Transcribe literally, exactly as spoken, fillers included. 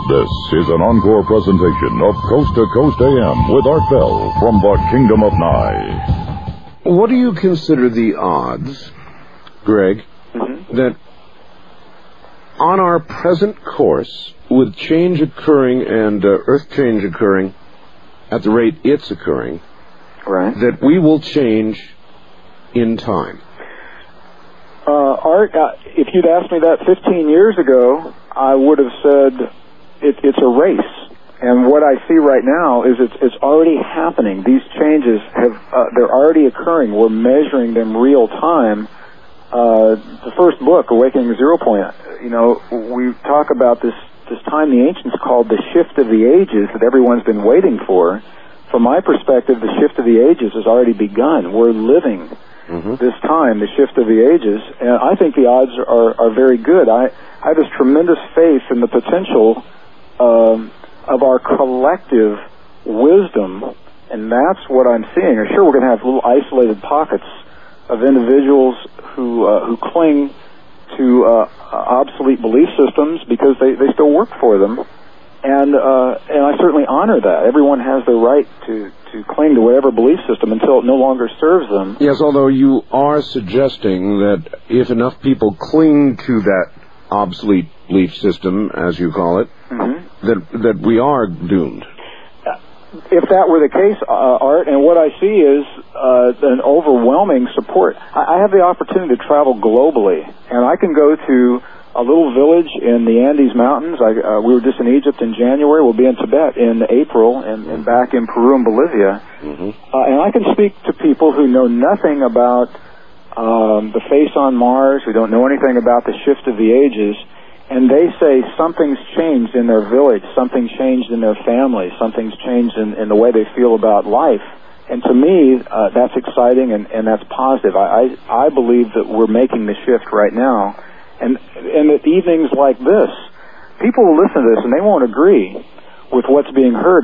This is an encore presentation of Coast to Coast A M with Art Bell from the Kingdom of Nye. What do you consider the odds, Greg, mm-hmm. that on our present course, with change occurring and uh, earth change occurring at the rate it's occurring, right, that we will change in time? Uh, Art, uh, if you'd asked me that fifteen years ago, I would have said it, it's a race. And what I see right now is it's, it's already happening. These changes have, uh, they're already occurring. We're measuring them real time. Uh, the first book, Awakening Zero Point, you know, we talk about this, this time the ancients called the shift of the ages that everyone's been waiting for. From my perspective, the shift of the ages has already begun. We're living mm-hmm. this time, the shift of the ages, and I think the odds are, are very good. I, I have this tremendous faith in the potential um, of our collective wisdom, and that's what I'm seeing. Sure, we're going to have little isolated pockets of individuals who uh, who cling to uh, obsolete belief systems because they, they still work for them, and uh, and I certainly honor that. Everyone has the right to, to cling to whatever belief system until it no longer serves them. Yes, although you are suggesting that if enough people cling to that obsolete belief system, as you call it, mm-hmm. that that we are doomed. If that were the case, uh, Art, and what I see is uh, an overwhelming support. I, I have the opportunity to travel globally, and I can go to a little village in the Andes Mountains. I, uh, we were just in Egypt in January. We'll be in Tibet in April, and, and back in Peru and Bolivia. Mm-hmm. Uh, and I can speak to people who know nothing about um, the face on Mars, who don't know anything about the shift of the ages, and they say something's changed in their village, something's changed in their family, something's changed in, in the way they feel about life. And to me, uh, that's exciting and, and that's positive. I, I, I believe that we're making the shift right now. And, and at evenings like this, people will listen to this and they won't agree with what's being heard.